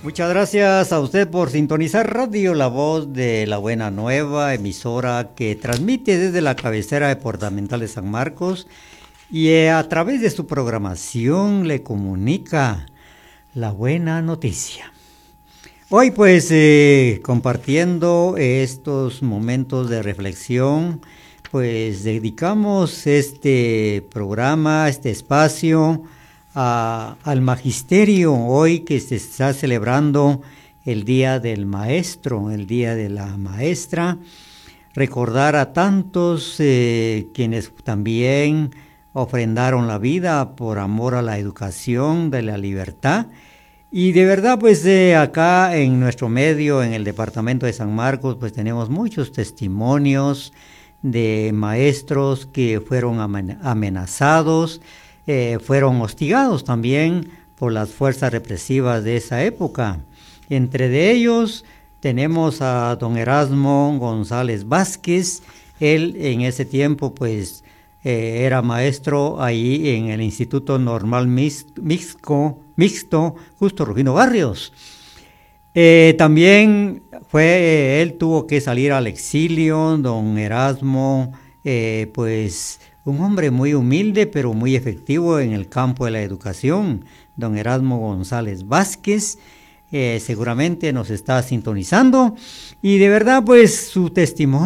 Muchas gracias a usted por sintonizar Radio La Voz de la Buena Nueva, emisora que transmite desde la cabecera departamental de San Marcos y a través de su programación le comunica la buena noticia. Hoy pues compartiendo estos momentos de reflexión, pues dedicamos este programa, este espacio al magisterio, hoy que se está celebrando el Día del Maestro, el Día de la Maestra, recordar a tantos quienes también ofrendaron la vida por amor a la educación, de la libertad. Y de verdad, pues acá en nuestro medio, en el departamento de San Marcos, pues tenemos muchos testimonios de maestros que fueron amenazados, fueron hostigados también por las fuerzas represivas de esa época. Entre de ellos tenemos a don Erasmo González Vázquez. Él en ese tiempo pues era maestro ahí en el Instituto Normal Mixto Justo Rufino Barrios. También él tuvo que salir al exilio, don Erasmo, pues un hombre muy humilde pero muy efectivo en el campo de la educación, don Erasmo González Vázquez. Seguramente nos está sintonizando y de verdad pues su testimonio